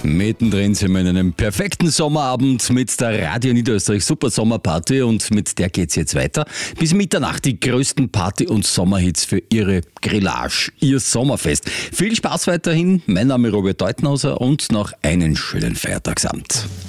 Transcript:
Mittendrin sind wir in einem perfekten Sommerabend mit der Radio Niederösterreich Super Sommerparty und mit der geht's jetzt weiter. Bis Mitternacht die größten Party- und Sommerhits für Ihre Grillage, Ihr Sommerfest. Viel Spaß weiterhin. Mein Name ist Robert Deutenhauser und noch einen schönen Feiertagsabend.